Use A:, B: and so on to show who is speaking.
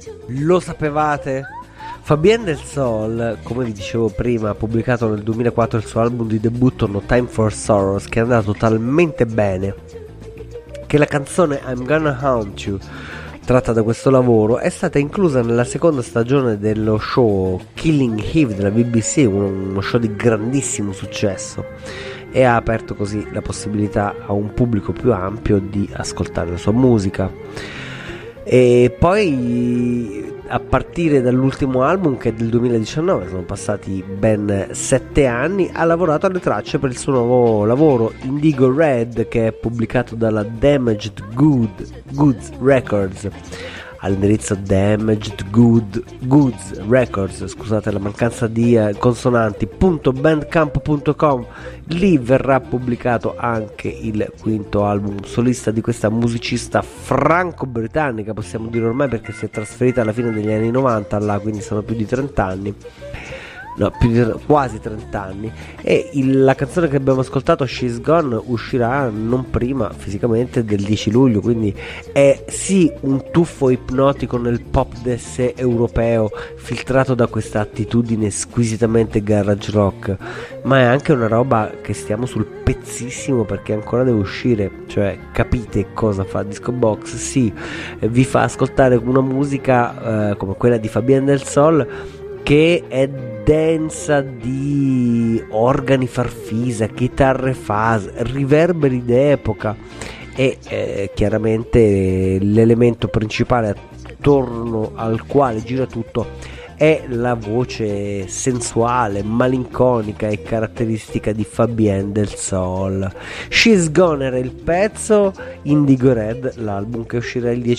A: Lo sapevate? Fabienne Del Sol, come vi dicevo prima, ha pubblicato nel 2004 il suo album di debutto No Time for Sorrows, che è andato talmente bene che la canzone I'm Gonna Haunt You, tratta da questo lavoro, è stata inclusa nella seconda stagione dello show Killing Eve della BBC, uno show di grandissimo successo, e ha aperto così la possibilità a un pubblico più ampio di ascoltare la sua musica. E poi, a partire dall'ultimo album, che è del 2019, sono passati ben 7 anni, ha lavorato alle tracce per il suo nuovo lavoro Indigo Red, che è pubblicato dalla Damaged Goods Records, all'indirizzo Damaged Goods Records, scusate la mancanza di consonanti.bandcamp.com. Lì verrà pubblicato anche il quinto album solista di questa musicista franco-britannica, possiamo dire ormai, perché si è trasferita alla fine degli anni 90 là, quindi sono più di 30 anni. No, quasi 30 anni. E la canzone che abbiamo ascoltato, She's Gone, uscirà non prima fisicamente del 10 luglio, quindi è sì un tuffo ipnotico nel pop d'essè europeo, filtrato da questa attitudine squisitamente garage rock, ma è anche una roba che stiamo sul pezzissimo perché ancora deve uscire. Cioè, capite cosa fa Disco Box? Sì, vi fa ascoltare una musica come quella di Fabienne Del Sol, che è densa di organi farfisa, chitarre fuzz, riverberi d'epoca, e chiaramente l'elemento principale attorno al quale gira tutto è la voce sensuale, malinconica e caratteristica di Fabienne Del Sol. She's Gone era il pezzo, Indigo Red l'album, che uscirà il 10